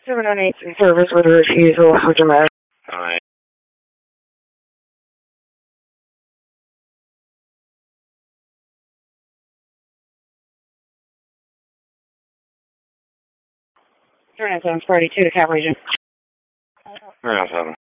798 service with a refusal for dramatic. Alright. Turn it 742 to Cap Region. Turn out 7.